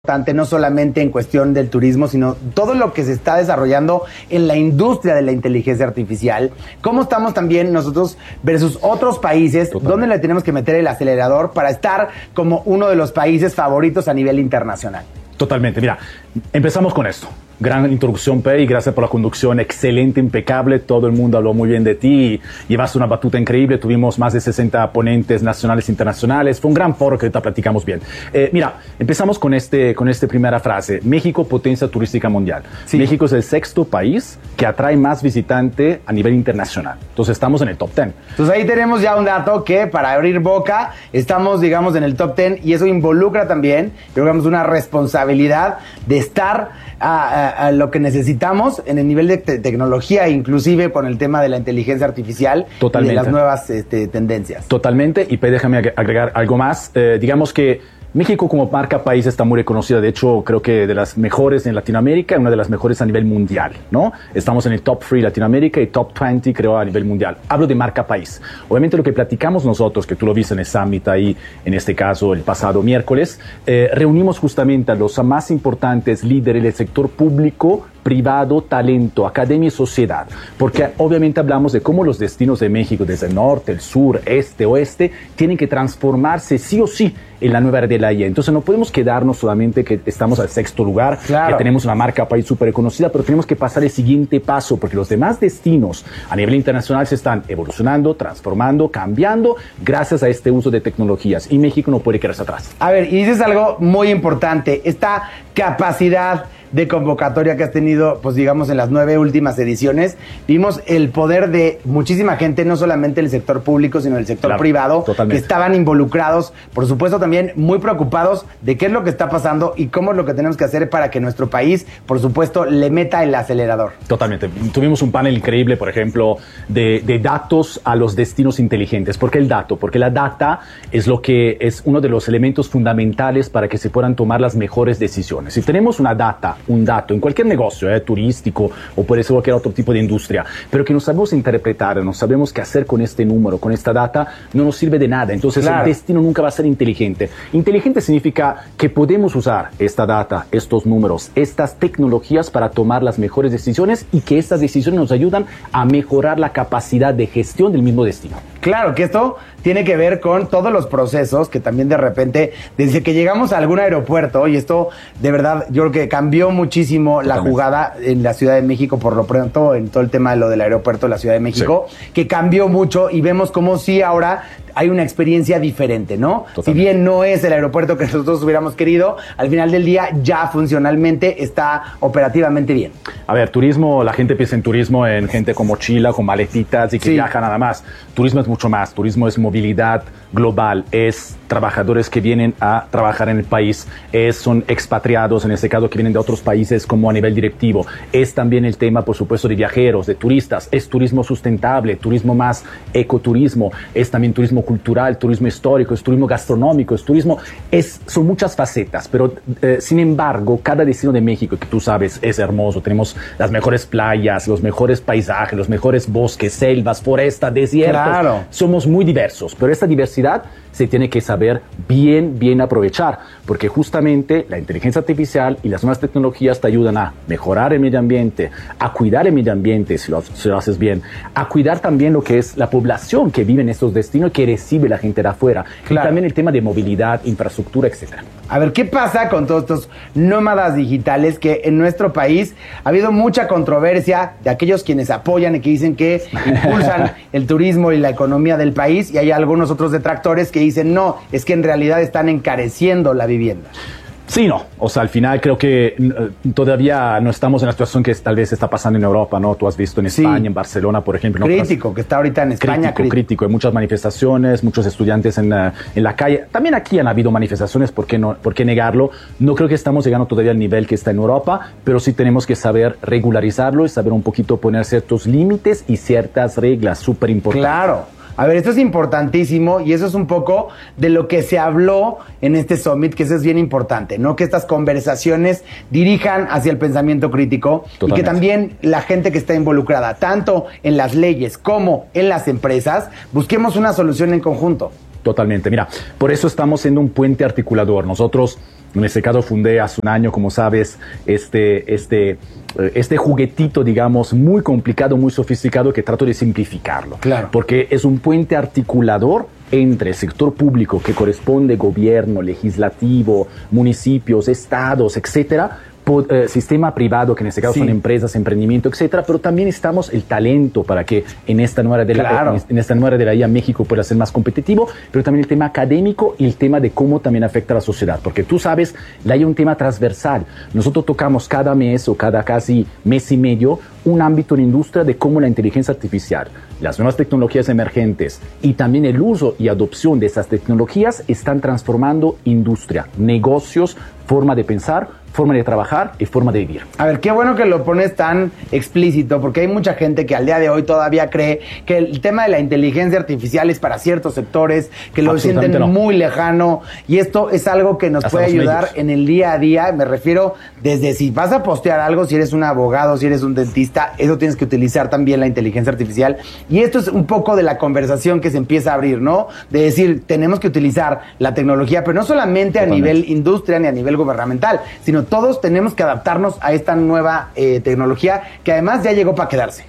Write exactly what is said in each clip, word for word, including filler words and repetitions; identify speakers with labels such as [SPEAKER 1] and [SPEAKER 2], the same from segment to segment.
[SPEAKER 1] importante, no solamente en cuestión del turismo, sino todo lo que se está desarrollando en la industria de la inteligencia artificial. ¿Cómo estamos también nosotros versus otros países? Totalmente. ¿Dónde le tenemos que meter el acelerador para estar como uno de los países favoritos a nivel internacional?
[SPEAKER 2] Totalmente. Mira, empezamos con esto. Gran introducción, Pei, gracias por la conducción, excelente, impecable, todo el mundo habló muy bien de ti, llevaste una batuta increíble, tuvimos más de sesenta ponentes nacionales e internacionales, fue un gran foro que ahorita platicamos bien. Eh, mira, empezamos con este, con esta primera frase, México, potencia turística mundial. Sí. México es el sexto país que atrae más visitantes a nivel internacional, entonces estamos en el top ten.
[SPEAKER 1] Entonces ahí tenemos ya un dato que para abrir boca estamos, digamos, en el top ten y eso involucra también, digamos, una responsabilidad de estar a, a a lo que necesitamos en el nivel de te tecnología, inclusive con el tema de la inteligencia artificial. Totalmente. Y de las nuevas este, tendencias.
[SPEAKER 2] Totalmente, y déjame agregar algo más. Eh, digamos que México como marca país está muy reconocida, de hecho creo que de las mejores en Latinoamérica, una de las mejores a nivel mundial, ¿no? Estamos en el top tres Latinoamérica y top veinte creo a nivel mundial. Hablo de marca país. Obviamente lo que platicamos nosotros, que tú lo viste en el Summit ahí, en este caso el pasado miércoles, eh, reunimos justamente a los más importantes líderes del sector público, privado, talento, academia y sociedad, porque obviamente hablamos de cómo los destinos de México, desde el norte, el sur, este, oeste, tienen que transformarse sí o sí en la nueva era de la I A. Entonces no podemos quedarnos solamente que estamos al sexto lugar, claro, que tenemos una marca país súper reconocida, pero tenemos que pasar el siguiente paso, porque los demás destinos a nivel internacional se están evolucionando, transformando, cambiando, gracias a este uso de tecnologías, y México no puede quedarse atrás.
[SPEAKER 1] A ver, y dices algo muy importante, esta capacidad de convocatoria que has tenido, pues digamos, en las nueve últimas ediciones, vimos el poder de muchísima gente, no solamente el sector público, sino el sector claro, privado, totalmente, que estaban involucrados, por supuesto también muy preocupados de qué es lo que está pasando y cómo es lo que tenemos que hacer para que nuestro país, por supuesto, le meta el acelerador.
[SPEAKER 2] Totalmente. Tuvimos un panel increíble, por ejemplo, de, de datos a los destinos inteligentes. ¿Por qué el dato? Porque la data es lo que es uno de los elementos fundamentales para que se puedan tomar las mejores decisiones. Si tenemos una data, un dato en cualquier negocio, eh, turístico o puede ser cualquier otro tipo de industria, pero que no sabemos interpretar, no sabemos qué hacer con este número, con esta data, no nos sirve de nada. Entonces claro, el destino nunca va a ser inteligente. Inteligente significa que podemos usar esta data, estos números, estas tecnologías para tomar las mejores decisiones y que estas decisiones nos ayudan a mejorar la capacidad de gestión del mismo destino.
[SPEAKER 1] Claro, que esto tiene que ver con todos los procesos que también de repente, desde que llegamos a algún aeropuerto, y esto de verdad yo creo que cambió muchísimo Totalmente. La jugada en la Ciudad de México, por lo pronto en todo el tema de lo del aeropuerto de la Ciudad de México, sí, que cambió mucho y vemos como sí ahora hay una experiencia diferente, ¿no? Totalmente. Si bien no es el aeropuerto que nosotros hubiéramos querido, al final del día ya funcionalmente está operativamente bien.
[SPEAKER 2] A ver, turismo, la gente piensa en turismo en gente con mochila, con maletitas y que sí, viaja nada más. Turismo es mucho más, turismo es movilidad global, es trabajadores que vienen a trabajar en el país, es, son expatriados, en este caso que vienen de otros países como a nivel directivo, es también el tema, por supuesto, de viajeros, de turistas, es turismo sustentable, turismo más ecoturismo, es también turismo cultural, turismo histórico, es turismo gastronómico, es turismo, es, son muchas facetas, pero eh, sin embargo, cada destino de México, que tú sabes, es hermoso, tenemos las mejores playas, los mejores paisajes, los mejores bosques, selvas, forestas, desiertos, claro, somos muy diversos, pero esta diversidad se tiene que saber bien, bien aprovechar, porque justamente la inteligencia artificial y las nuevas tecnologías te ayudan a mejorar el medio ambiente, a cuidar el medio ambiente si lo, si lo haces bien, a cuidar también lo que es la población que vive en estos destinos y que recibe la gente de afuera, claro, y también el tema de movilidad, infraestructura, etcétera.
[SPEAKER 1] A ver, ¿qué pasa con todos estos nómadas digitales que en nuestro país ha habido mucha controversia de aquellos quienes apoyan y que dicen que impulsan el turismo y la economía del país, y hay algunos otros detractores que dicen no, es que en realidad están encareciendo la vivienda?
[SPEAKER 2] Sí, no. O sea, al final creo que uh, todavía no estamos en la situación que tal vez está pasando en Europa, ¿no? Tú has visto en España, sí, en Barcelona, por ejemplo.
[SPEAKER 1] Crítico, ¿no? Que está ahorita en España.
[SPEAKER 2] Crítico, crítico. crítico. Hay muchas manifestaciones, muchos estudiantes en, uh, en la calle. También aquí han habido manifestaciones, ¿por qué, no, ¿por qué negarlo? No creo que estamos llegando todavía al nivel que está en Europa, pero sí tenemos que saber regularizarlo y saber un poquito poner ciertos límites y ciertas reglas súper importantes.
[SPEAKER 1] Claro. A ver, esto es importantísimo y eso es un poco de lo que se habló en este Summit, que eso es bien importante, ¿no? Que estas conversaciones dirijan hacia el pensamiento crítico. Totalmente. Y que también la gente que está involucrada, tanto en las leyes como en las empresas, busquemos una solución en conjunto.
[SPEAKER 2] Totalmente. Mira, por eso estamos siendo un puente articulador. Nosotros, en este caso, fundé hace un año, como sabes, este, este, este juguetito, digamos, muy complicado, muy sofisticado, que trato de simplificarlo.
[SPEAKER 1] Claro.
[SPEAKER 2] Porque es un puente articulador entre el sector público, que corresponde gobierno, legislativo, municipios, estados, etcétera, Eh, sistema privado, que en este caso sí. son empresas, emprendimiento, etcétera, pero también estamos el talento para que en esta nueva de la,
[SPEAKER 1] claro.
[SPEAKER 2] en esta nueva de la I A México pueda ser más competitivo, pero también el tema académico y el tema de cómo también afecta a la sociedad, porque tú sabes, la I A es un tema transversal. Nosotros tocamos cada mes o cada casi mes y medio un ámbito en la industria de cómo la inteligencia artificial, las nuevas tecnologías emergentes y también el uso y adopción de esas tecnologías están transformando industria, negocios, forma de pensar, forma de trabajar y forma de vivir.
[SPEAKER 1] A ver, qué bueno que lo pones tan explícito, porque hay mucha gente que al día de hoy todavía cree que el tema de la inteligencia artificial es para ciertos sectores, que lo sienten no. muy lejano, y esto es algo que nos Hasta puede ayudar medios. En el día a día. Me refiero desde si vas a postear algo, si eres un abogado, si eres un dentista, eso tienes que utilizar también la inteligencia artificial, y esto es un poco de la conversación que se empieza a abrir, ¿no? De decir, tenemos que utilizar la tecnología, pero no solamente Totalmente. A nivel industria ni a nivel gubernamental, sino todos tenemos que adaptarnos a esta nueva eh, tecnología que además ya llegó para quedarse.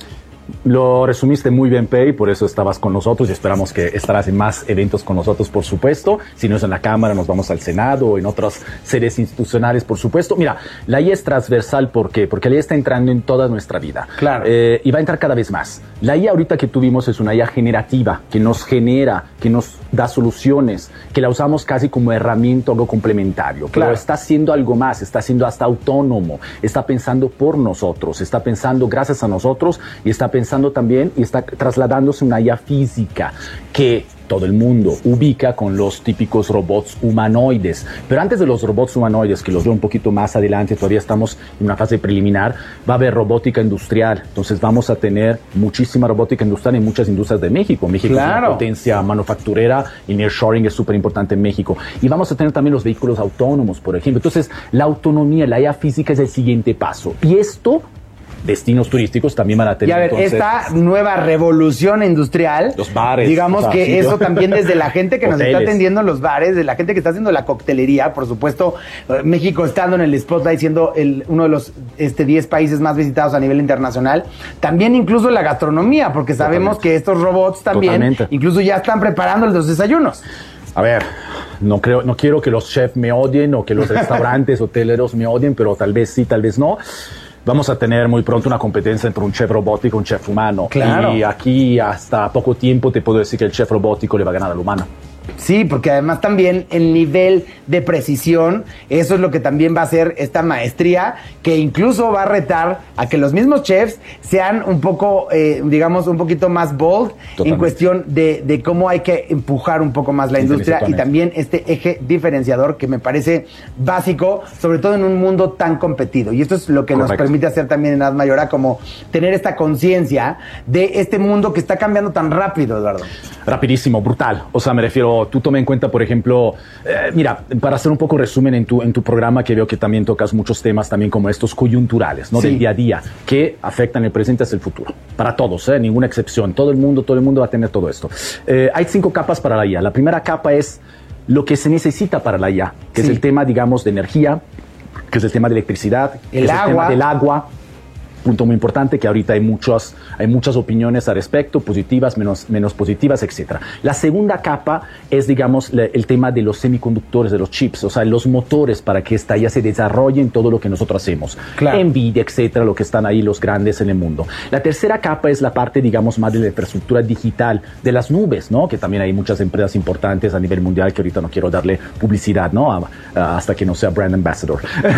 [SPEAKER 2] Lo resumiste muy bien, Pei, por eso estabas con nosotros y esperamos que estarás en más eventos con nosotros, por supuesto. Si no es en la Cámara, nos vamos al Senado o en otras sedes institucionales, por supuesto. Mira, la I A es transversal, ¿por qué? Porque la I A está entrando en toda nuestra vida.
[SPEAKER 1] Claro.
[SPEAKER 2] Eh, y va a entrar cada vez más. La I A ahorita que tuvimos es una I A generativa, que nos genera, que nos da soluciones, que la usamos casi como herramienta, algo complementario. Claro. Pero está haciendo algo más, está siendo hasta autónomo, está pensando por nosotros, está pensando gracias a nosotros y está pensando también y está trasladándose una I A física que todo el mundo ubica con los típicos robots humanoides. Pero antes de los robots humanoides, que los veo un poquito más adelante, todavía estamos en una fase preliminar, va a haber robótica industrial. Entonces vamos a tener muchísima robótica industrial en muchas industrias de México. México claro. es una potencia manufacturera y nearshoring es súper importante en México. Y vamos a tener también los vehículos autónomos, por ejemplo. Entonces la autonomía, la I A física es el siguiente paso. Y esto... destinos turísticos también van a tener.
[SPEAKER 1] Y a ver, entonces, esta nueva revolución industrial,
[SPEAKER 2] los bares,
[SPEAKER 1] digamos o sea, que
[SPEAKER 2] sí,
[SPEAKER 1] eso también desde la gente que nos
[SPEAKER 2] hoteles.
[SPEAKER 1] está atendiendo en los bares, de la gente que está haciendo la coctelería, por supuesto, México estando en el spotlight, siendo el, uno de los este, diez países más visitados a nivel internacional, también incluso la gastronomía, porque sabemos Totalmente. Que estos robots también Totalmente. Incluso ya están preparando los desayunos.
[SPEAKER 2] A ver, no creo, no quiero que los chefs me odien o que los restaurantes, hoteleros me odien, pero tal vez sí, tal vez no. Vamos a tener muy pronto una competencia entre un chef robótico y un chef humano.
[SPEAKER 1] Claro.
[SPEAKER 2] Y aquí hasta poco tiempo te puedo decir que el chef robótico le va a ganar al humano.
[SPEAKER 1] Sí, porque además también el nivel de precisión, eso es lo que también va a hacer esta maestría, que incluso va a retar a que los mismos chefs sean un poco, eh, digamos, un poquito más bold Totalmente. En cuestión de, de cómo hay que empujar un poco más la industria y también este eje diferenciador que me parece básico, sobre todo en un mundo tan competido. Y esto es lo que Correcto. Nos permite hacer también en Admayora, como tener esta conciencia de este mundo que está cambiando tan rápido, Eduardo.
[SPEAKER 2] Rapidísimo, brutal. O sea, me refiero, tú toma en cuenta, por ejemplo, eh, mira, para hacer un poco resumen en tu, en tu programa, que veo que también tocas muchos temas también como estos coyunturales, ¿no? Sí. Del día a día, que afectan el presente hacia el futuro. Para todos, ¿eh? Ninguna excepción. Todo el mundo, todo el mundo va a tener todo esto. Eh, hay cinco capas para la I A. La primera capa es lo que se necesita para la I A, que sí. es el tema, digamos, de energía, que es el tema de electricidad,
[SPEAKER 1] el
[SPEAKER 2] que
[SPEAKER 1] agua.
[SPEAKER 2] es el tema del agua. Punto muy importante, que ahorita hay muchas, hay muchas opiniones al respecto, positivas, menos, menos positivas, etcétera. La segunda capa es, digamos, le, el tema de los semiconductores, de los chips, o sea, los motores para que esta ya se desarrolle en todo lo que nosotros hacemos.
[SPEAKER 1] Claro.
[SPEAKER 2] Nvidia, etcétera, lo que están ahí los grandes en el mundo. La tercera capa es la parte, digamos, más de la infraestructura digital, de las nubes, ¿no? Que también hay muchas empresas importantes a nivel mundial que ahorita no quiero darle publicidad, ¿no? A, a, hasta que no sea brand ambassador.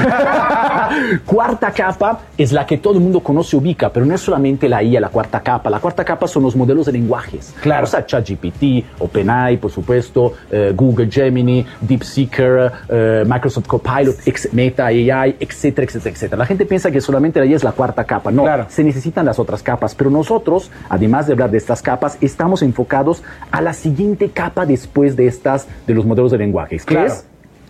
[SPEAKER 2] Cuarta capa es la que todo el mundo conoce, ubica, pero no es solamente la I A, la cuarta capa. La cuarta capa son los modelos de lenguajes.
[SPEAKER 1] Claro.
[SPEAKER 2] O sea, ChatGPT, OpenAI, por supuesto, eh, Google Gemini, DeepSeeker, eh, Microsoft Copilot, Meta A I, etcétera, etcétera, etcétera. La gente piensa que solamente la I A es la cuarta capa. No,
[SPEAKER 1] claro.
[SPEAKER 2] se necesitan las otras capas, pero nosotros, además de hablar de estas capas, estamos enfocados a la siguiente capa después de estas, de los modelos de lenguajes. ¿Qué
[SPEAKER 1] claro.
[SPEAKER 2] es? ¿Qué es?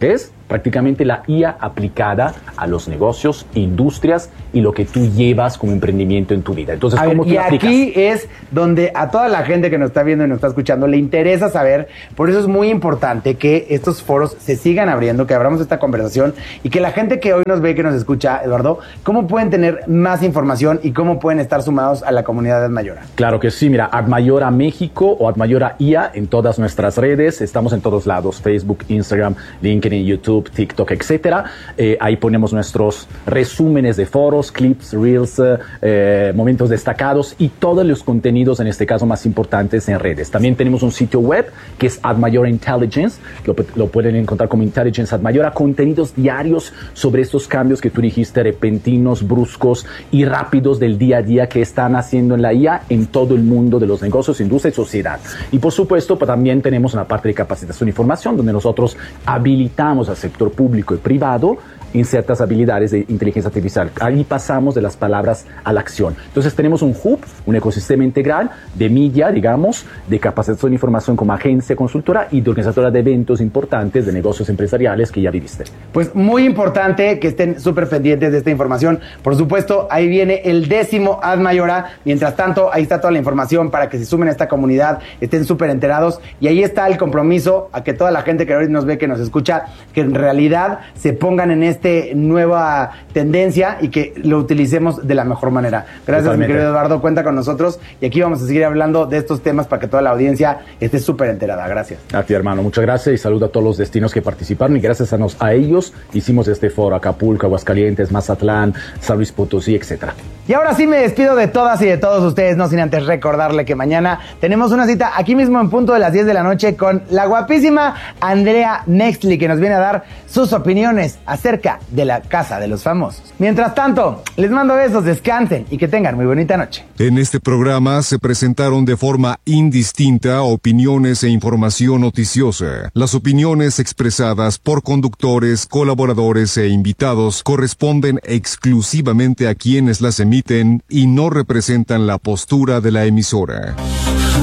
[SPEAKER 2] prácticamente la I A aplicada a los negocios, industrias y lo que tú llevas como emprendimiento en tu vida. Entonces,
[SPEAKER 1] a
[SPEAKER 2] ¿cómo
[SPEAKER 1] ver,
[SPEAKER 2] tú
[SPEAKER 1] y
[SPEAKER 2] la aplicas?
[SPEAKER 1] aquí es donde a toda la gente que nos está viendo y nos está escuchando le interesa saber, por eso es muy importante que estos foros se sigan abriendo, que abramos esta conversación y que la gente que hoy nos ve, que nos escucha, Eduardo, ¿cómo pueden tener más información y cómo pueden estar sumados a la comunidad de Admayora?
[SPEAKER 2] Claro que sí, mira, Admayora México o Admayora I A en todas nuestras redes, estamos en todos lados, Facebook, Instagram, LinkedIn, YouTube, TikTok, etcétera. Eh, ahí ponemos nuestros resúmenes de foros, clips, reels, eh, momentos destacados y todos los contenidos, en este caso más importantes, en redes. También tenemos un sitio web que es Admayora Intelligence, lo, lo pueden encontrar como Intelligence Admayora, contenidos diarios sobre estos cambios que tú dijiste, repentinos, bruscos y rápidos del día a día que están haciendo en la I A en todo el mundo de los negocios, industria y sociedad. Y por supuesto, pues, también tenemos una parte de capacitación y formación donde nosotros habilitamos al sector público y privado en ciertas habilidades de inteligencia artificial. Ahí pasamos de las palabras a la acción. Entonces tenemos un hub, un ecosistema integral de media, digamos, de capacitación y formación como agencia consultora y de organizadora de eventos importantes de negocios empresariales que ya viviste.
[SPEAKER 1] Pues muy importante que estén súper pendientes de esta información. Por supuesto, ahí viene el décimo Admayora. Mientras tanto, ahí está toda la información para que se sumen a esta comunidad, estén súper enterados. Y ahí está el compromiso a que toda la gente que ahorita nos ve, que nos escucha, que en realidad se pongan en esta nueva tendencia y que lo utilicemos de la mejor manera. Gracias, Totalmente. Mi querido Eduardo, cuenta con nosotros y aquí vamos a seguir hablando de estos temas para que toda la audiencia esté súper enterada. Gracias.
[SPEAKER 2] A ti, hermano, muchas gracias y saludo a todos los destinos que participaron y gracias a, nos, a ellos hicimos este foro, Acapulco, Aguascalientes, Mazatlán, San Luis Potosí, etcétera.
[SPEAKER 1] Y ahora sí me despido de todas y de todos ustedes, no sin antes recordarle que mañana tenemos una cita aquí mismo en punto de las diez de la noche con la guapísima Andrea Nextly, que nos viene a dar sus opiniones acerca de la Casa de los Famosos. Mientras tanto, les mando besos, descansen y que tengan muy bonita noche.
[SPEAKER 3] En este programa se presentaron de forma indistinta opiniones e información noticiosa. Las opiniones expresadas por conductores, colaboradores e invitados corresponden exclusivamente a quienes las emiten y no representan la postura de la emisora.